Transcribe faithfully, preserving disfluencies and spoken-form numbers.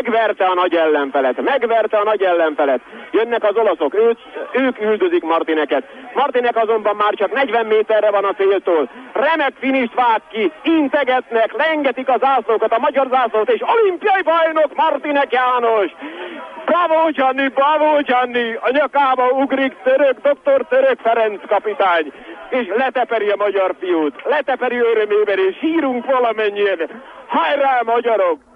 Megverte a nagy ellenfelet, megverte a nagy ellenfelet. Jönnek az olaszok, őt, ők üldözik Martineket. Martinek azonban már csak negyven méterre van a céltól. Remek finist vág ki, integetnek, lengetik a zászlókat, a magyar zászlót, és olimpiai bajnok Martinek János. Bravo Gianni, bravo Gianni, a nyakába ugrik török, doktor Török Ferenc kapitány, és leteperi a magyar fiút, leteperi örömében, és sírunk valamennyien. Hajrá magyarok!